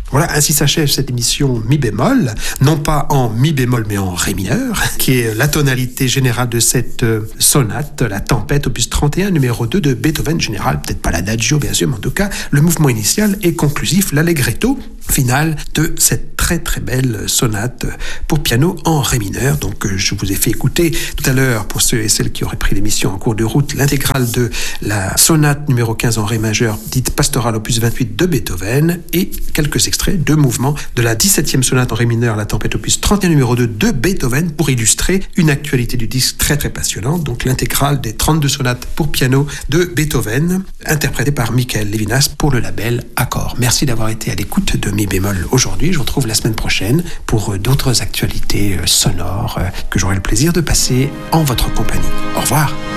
Voilà, ainsi s'achève cette émission mi bémol, non pas en mi bémol mais en ré mineur, qui est la tonalité générale de cette sonate, la tempête opus 31 numéro 2 de Beethoven général, peut-être pas l'adagio bien sûr, mais en tout cas le mouvement initial et conclusif, l'allegretto final de cette très très belle sonate pour piano en ré mineur. Donc je vous ai fait écouter tout à l'heure, pour ceux et celles qui auraient pris l'émission en cours de route, l'intégrale de la sonate numéro 15 en ré majeur, dite pastorale opus 28 de Beethoven, et quelques extraits de mouvements de la 17e sonate en ré mineur, la tempête opus 31 numéro 2 de Beethoven, pour illustrer une actualité du disque très très passionnante. Donc l'intégrale des 32 sonates pour piano de Beethoven, interprétée par Michael Levinas pour le label Accor. Merci d'avoir été à l'écoute de mi bémol aujourd'hui. Je vous retrouve la semaine prochaine pour d'autres actualités sonores que j'aurai le plaisir de passer en votre compagnie. Au revoir.